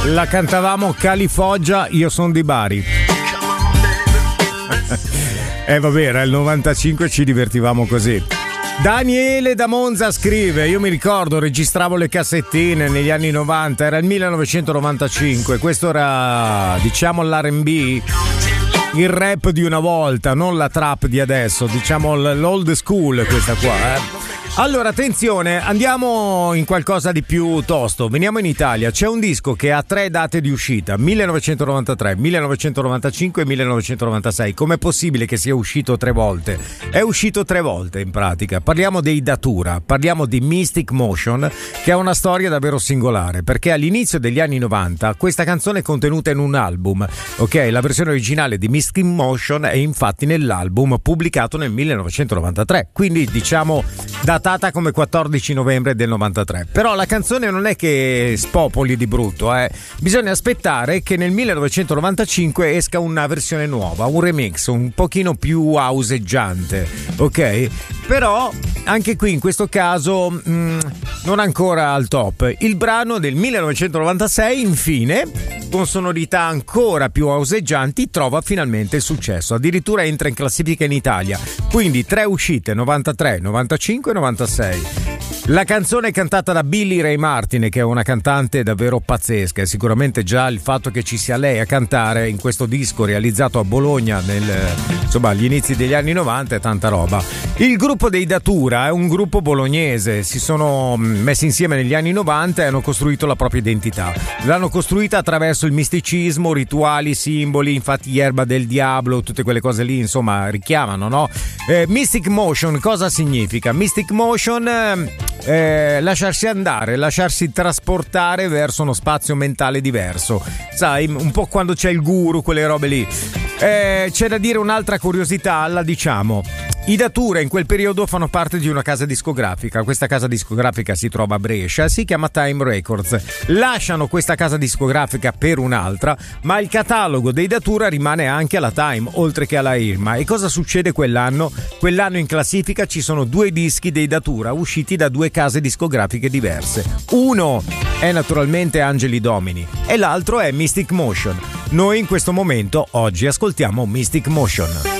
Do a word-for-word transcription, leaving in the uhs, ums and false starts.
La cantavamo Califoggia, io sono di Bari. Eh vabbè, era il novantacinque, ci divertivamo così. Daniele da Monza scrive: io mi ricordo, registravo le cassettine negli anni novanta, era il millenovecentonovantacinque, questo era, diciamo, l'R and B, il rap di una volta, non la trap di adesso, diciamo l'old school questa qua, eh. Allora, attenzione, andiamo in qualcosa di più tosto. Veniamo in Italia. C'è un disco che ha tre date di uscita: millenovecentonovantatré, millenovecentonovantacinque e millenovecentonovantasei. Com'è possibile che sia uscito tre volte? È uscito tre volte in pratica. Parliamo dei Datura, parliamo di Mystic Motion, che ha una storia davvero singolare, perché all'inizio degli anni novanta questa canzone è contenuta in un album, ok? La versione originale di Mystic Motion è infatti nell'album pubblicato nel millenovecentonovantatré, quindi diciamo datata come quattordici novembre del novantatré. Però la canzone non è che spopoli di brutto, eh. Bisogna aspettare che nel millenovecentonovantacinque esca una versione nuova, un remix un pochino più houseggiante, ok? Però anche qui in questo caso mh, non ancora al top. Il brano del millenovecentonovantasei, infine, con sonorità ancora più houseggianti, trova finalmente il successo. Addirittura entra in classifica in Italia. Quindi tre uscite: novantatré, novantacinque e novantasei. La canzone è cantata da Billie Ray Martin, che è una cantante davvero pazzesca, e sicuramente già il fatto che ci sia lei a cantare in questo disco realizzato a Bologna nel, insomma, agli inizi degli anni novanta è tanta roba. Il gruppo dei Datura è un gruppo bolognese, si sono messi insieme negli anni novanta e hanno costruito la propria identità. L'hanno costruita attraverso il misticismo, rituali, simboli, infatti Erba del Diablo, tutte quelle cose lì, insomma, richiamano, no? Eh, Mystic Motion cosa significa? Mystic Motion eh, lasciarsi andare, lasciarsi trasportare verso uno spazio mentale diverso, sai, un po' quando c'è il guru, quelle robe lì. Eh, c'è da dire un'altra curiosità, la diciamo. I Datura in quel periodo fanno parte di una casa discografica. Questa casa discografica si trova a Brescia, si chiama Time Records. Lasciano questa casa discografica per un'altra, ma il catalogo dei Datura rimane anche alla Time, oltre che alla Irma. E cosa succede quell'anno? Quell'anno in classifica ci sono due dischi dei Datura usciti da due case discografiche diverse. Uno è naturalmente Angeli Domini e l'altro è Mystic Motion. Noi in questo momento oggi ascoltiamo Mystic Motion.